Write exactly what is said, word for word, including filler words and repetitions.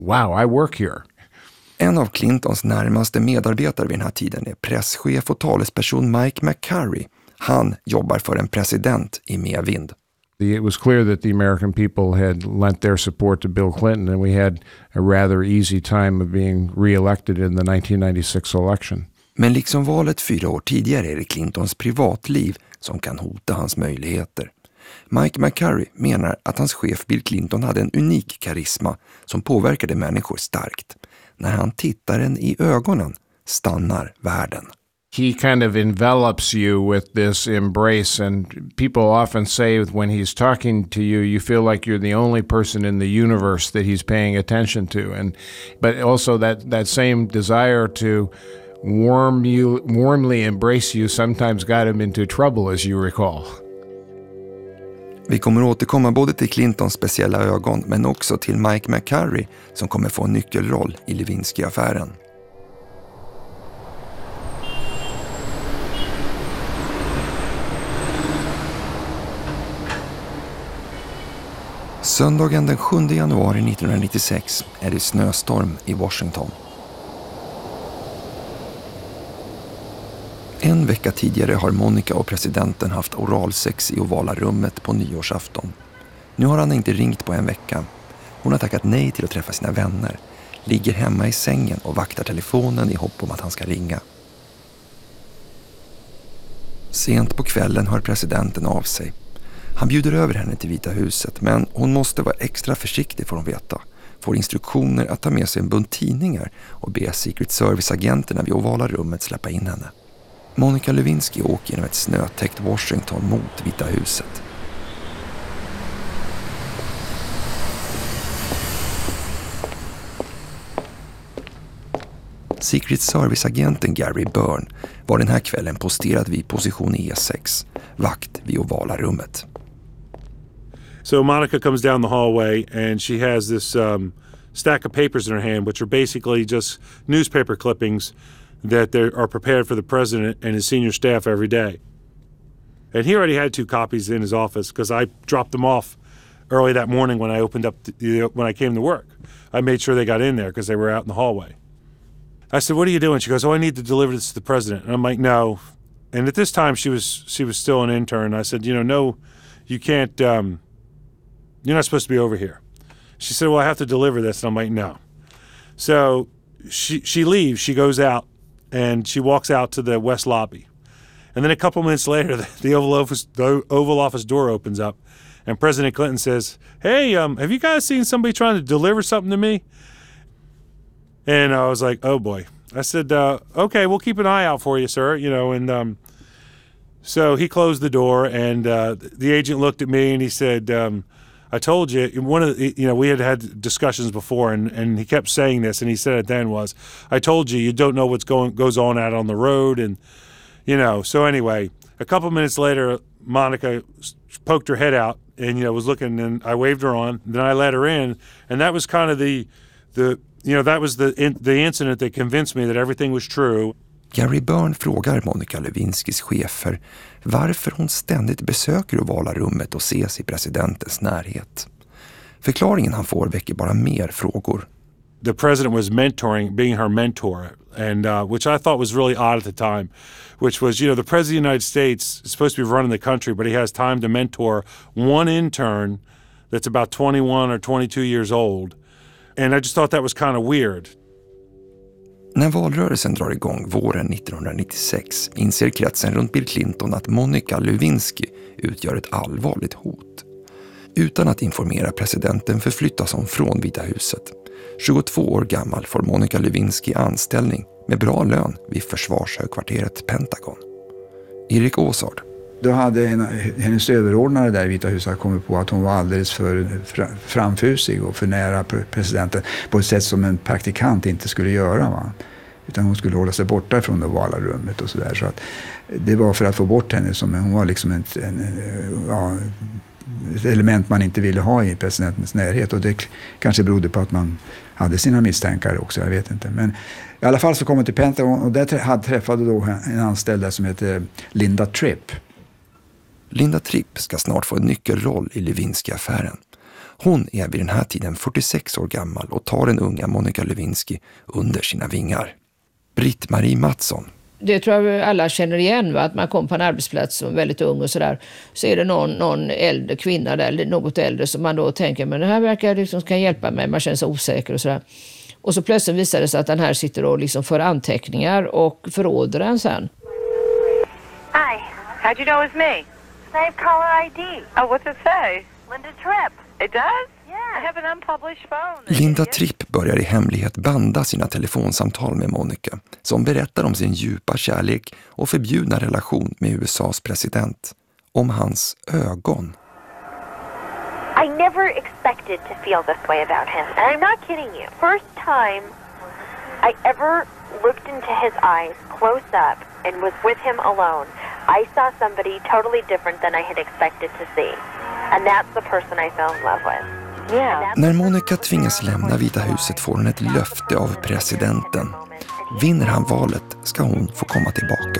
wow, I work here. En av Clintons närmaste medarbetare vid den här tiden är presschef och talesperson Mike McCurry. Han jobbar för en president i medvind. It was clear that the American people had lent their support to Bill Clinton, and we had a rather easy time of being re-elected in the nineteen ninety-six election. Men liksom valet fyra år tidigare är det Clintons privatliv som kan hota hans möjligheter. Mike McCurry menar att hans chef Bill Clinton hade en unik karisma som påverkade människor starkt. När han tittar en i ögonen stannar världen. He kind of envelops you with this embrace, and people often say when he's talking to you, you feel like you're the only person in the universe that he's paying attention to. And but also that, that same desire to warm you, warmly embrace you sometimes got him into trouble, as you recall. Vi kommer återkomma både till Clintons speciella ögon men också till Mike McCurry som kommer få en nyckelroll i Lewinsky-affären. Söndagen den sjunde januari nittonhundranittiosex är det snöstorm i Washington. En vecka tidigare har Monica och presidenten haft oralsex i ovala rummet på nyårsafton. Nu har han inte ringt på en vecka. Hon har tackat nej till att träffa sina vänner, ligger hemma i sängen och vaktar telefonen i hopp om att han ska ringa. Sent på kvällen hör presidenten av sig. Han bjuder över henne till Vita huset, men hon måste vara extra försiktig får hon veta. Får instruktioner att ta med sig en bunt tidningar och be Secret Service-agenterna vid ovala rummet släppa in henne. Monica Lewinsky åker genom ett snötäckt Washington mot Vita huset. Secret Service-agenten Gary Byrne var den här kvällen posterad vid position E sex, vakt vid ovala rummet. So Monica comes down the hallway and she has this um, stack of papers in her hand, which are basically just newspaper clippings that they are prepared for the president and his senior staff every day. And he already had two copies in his office because I dropped them off early that morning when I opened up, the, you know, when I came to work. I made sure they got in there because they were out in the hallway. I said, "What are you doing?" She goes, "Oh, I need to deliver this to the president." And I'm like, "No." And at this time, she was she was still an intern. I said, "You know, no, you can't. Um, you're not supposed to be over here." She said, "Well, I have to deliver this." And I'm like, "No." So she she leaves. She goes out, and she walks out to the West lobby. And then a couple minutes later, the, the Oval Office the Oval Office door opens up, and President Clinton says, "Hey, um, have you guys seen somebody trying to deliver something to me?" And I was like, "Oh boy." I said, uh, "Okay, we'll keep an eye out for you, sir." You know, and um, so he closed the door, and uh, the agent looked at me and he said, um, "I told you." One of the, you know, we had had discussions before, and, and he kept saying this, and he said it then was, "I told you, you don't know what's going goes on out on the road," and you know. So anyway, a couple minutes later, Monica poked her head out and you know was looking, and I waved her on. Then I let her in, and that was kind of the the. You know, that was the in, the incident that convinced me that everything was true. Gary Byrne frågar Monica Lewinskys chefer varför hon ständigt besöker ovala rummet och ses i presidentens närhet. Förklaringen han får väcker bara mer frågor. The president was mentoring, being her mentor, and uh, which I thought was really odd at the time, which was, you know, the president of the United States is supposed to be running the country, but he has time to mentor one intern that's about twenty-one or twenty-two years old. And I just thought that was kind of weird. När valrörelsen drar igång våren nittonhundranittiosex inser kretsen runt Bill Clinton att Monica Lewinsky utgör ett allvarligt hot. Utan att informera presidenten förflyttas hon från Vita huset. tjugotvå år gammal får Monica Lewinsky anställning med bra lön vid försvarshögkvarteret Pentagon. Erik Åsard. Då hade en, hennes överordnade där i Vita huset kommit på att hon var alldeles för framfusig och för nära presidenten på ett sätt som en praktikant inte skulle göra. Va? Utan hon skulle hålla sig borta från det ovala rummet och sådär. Så att det var för att få bort henne som hon var liksom en, en, ja, ett element man inte ville ha i presidentens närhet. Och det kanske berodde på att man hade sina misstankar också, jag vet inte. Men i alla fall så kom hon till Pentagon och där hade träffade då en anställd där som heter Linda Tripp. Linda Tripp ska snart få en nyckelroll i Lewinsky-affären. Hon är vid den här tiden fyrtiosex år gammal och tar den unga Monica Lewinsky under sina vingar. Britt-Marie Mattsson. Det tror jag alla känner igen, va? Att man kommer på en arbetsplats som är väldigt ung och sådär. Så är det någon, någon äldre kvinna där, eller något äldre, som man då tänker, men det här verkar liksom kan hjälpa mig, man känner sig osäker och sådär. Och så plötsligt visar det sig att den här sitter och liksom för anteckningar och förråder den sen. Hi, how'd you know it was me? Save caller I D. Oh, what's it say? Linda Tripp. It does? Yeah. I have an unpublished phone. Linda Tripp börjar i hemlighet banda sina telefonsamtal med Monica, som berättar om sin djupa kärlek och förbjudna relation med U S A:s president. Om hans ögon. I never expected to feel this way about him. And I'm not kidding you. First time I ever looked into his eyes close up and was with him alone, I saw somebody totally different than I had expected to see. And that's the person I fell in love with. Yeah. När Monica tvingas lämna Vita huset får hon ett löfte av presidenten. Vinner han valet ska hon få komma tillbaka.